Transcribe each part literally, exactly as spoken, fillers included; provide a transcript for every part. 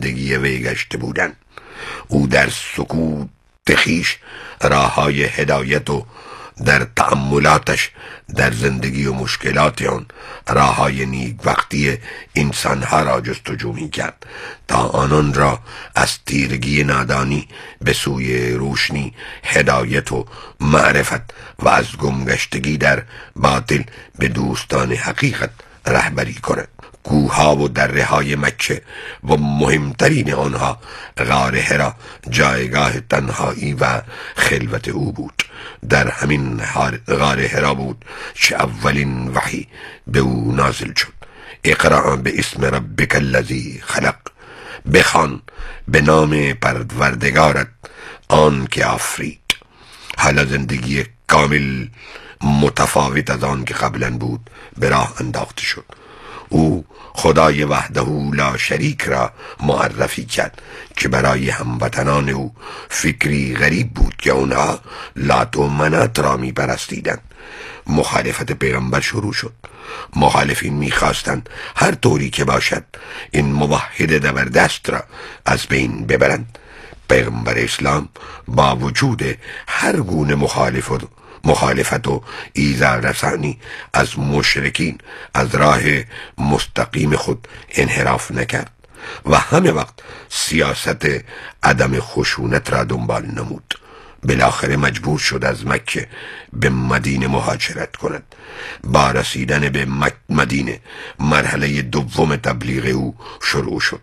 زندگی وی گشته بودند. او در سکوت خویش راههای هدایت و در تأملاتش در زندگی و مشکلات آن راههای نیکبختی انسانها را جستجو می‌کرد تا آنان را از تیرگی نادانی به سوی روشنی، هدایت و معرفت و از گمگشتگی در باطل به دوستان حقیقت رهبری کند. کوه‌ها و دره‌های مکه و مهمترین آنها غار حرا جایگاه تنهایی و خلوت او بود. در همین غار حرا بود که اولین وحی به او نازل شد. اقرأ به اسم ربک الذی خلق، بخوان به نام پروردگارت آن که آفرید. حالا زندگی کامل متفاوت از آن که قبلا بود به راه انداخته شد. او خدای وحده لا شریک را معرفی کرد که برای هموطنان او فکری غریب بود که آنها لات و منات را می پرستیدند. مخالفت پیغمبر شروع شد. مخالفین میخواستند هر طوری که باشد این موحد زبردست را از بین ببرند. پیغمبر اسلام با وجود هر گونه مخالفت مخالفت و ایذا رسانی از مشرکین از راه مستقیم خود انحراف نکرد و همه وقت سیاست عدم خشونت را دنبال نمود. بالاخره مجبور شد از مکه به مدینه مهاجرت کند. با رسیدن به مدینه مرحله دوم تبلیغ او شروع شد.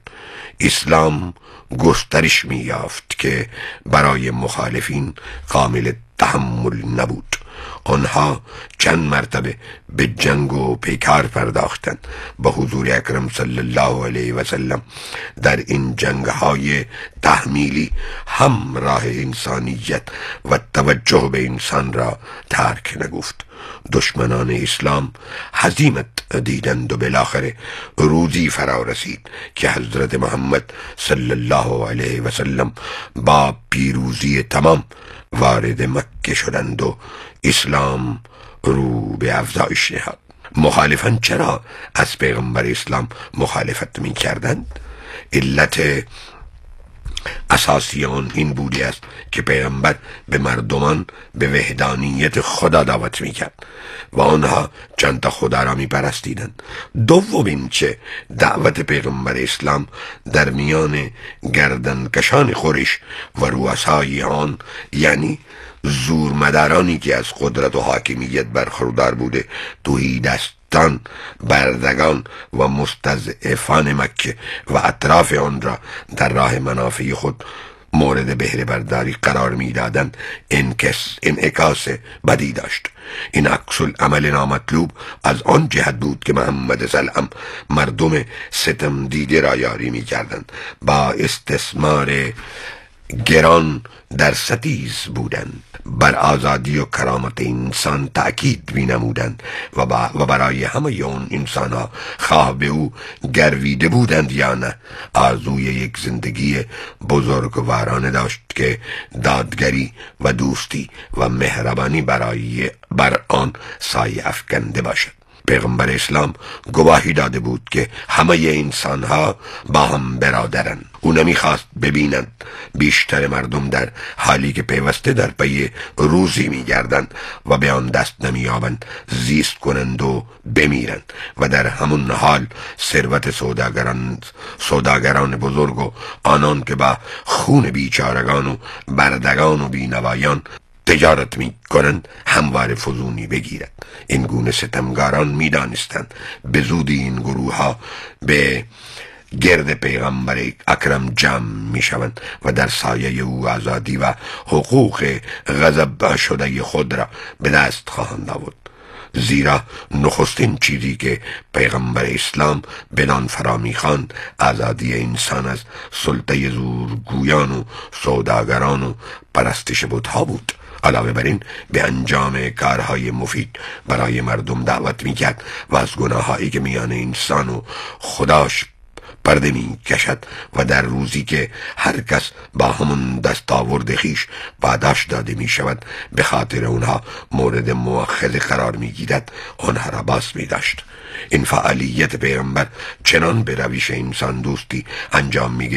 اسلام گسترش می یافت که برای مخالفین قابل تحمل نبود. آنها چند مرتبه به جنگ و پیکار پرداختند. به حضور اکرم صلی الله علیه و سلم در این جنگ‌های تحمیلی هم راه انسانیت و توجه به انسان را ترک نگفت. دشمنان اسلام هزیمت دیدند و بالاخره روزی فرا رسید که حضرت محمد صلی الله علیه و سلم با پیروزی تمام وارد مکه شدند و اسلام رو به افزایش نهاد. مخالفان چرا از پیغمبر اسلام مخالفت می کردند؟ علت اساسی آن این بوده است که پیغمبر به مردمان به وحدانیت خدا دعوت می کرد و آنها چند تا خدا را می پرستیدند. دوم این که دعوت پیغمبر اسلام در میان گردنکشان قریش و رؤسای آن، یعنی زورمدارانی که از قدرت و حاکمیت برخوردار بوده، تهیدستان، بردگان و مستضعفان مکه و اطراف آن را در راه منافع خود مورد بهره برداری قرار می دادند، انعکاس بدی داشت. این عکس العمل نامطلوب از آن جهت بود که محمد سلام مردم ستم دیده را یاری می کردند. با استثمار گران در ستیز بودند، بر آزادی و کرامت انسان تأکید می نمودند و, و برای همه اون انسان ها خواه به او گرویده بودند یا نه آرزوی یک زندگی بزرگوارانه داشت که دادگری و دوستی و مهربانی برای بر آن سایه افکنده باشد. پیغمبر اسلام گواهی داده بود که همه انسان ها با هم برادرند. او نمیخواست ببینند بیشتر مردم در حالی که پیوسته در پی روزی میگردند و به آن دست نمییابند زیست کنند و بمیرند و در همون حال ثروت سوداگران سوداگران بزرگ و آنان که با خون بیچارگان و بردگان و بینوایان تجارت می کنند همواره فزونی بگیرد. این گونه ستمگاران می دانستند به زودی این گروه ها به گرد پیغمبر اکرم جمع می شوند و در سایه او آزادی و حقوق غضب شده خود را به دست خواهند آورد. زیرا نخستین چیزی که پیغمبر اسلام بدان فرا می‌خواند آزادی انسان از سلطه زورگویان و سوداگران و پرستش بت‌ها بود. علاوه بر این به انجام کارهای مفید برای مردم دعوت میکرد و از گناهایی که میان انسان و خداش پرده می کشد و در روزی که هر کس با همون دستاورد خیش پاداش داده می شود به خاطر اونها مورد مؤاخذه قرار می گیرد آنها را باز می داشت. این فعالیت پیغمبر چنان به روش انسان دوستی انجام می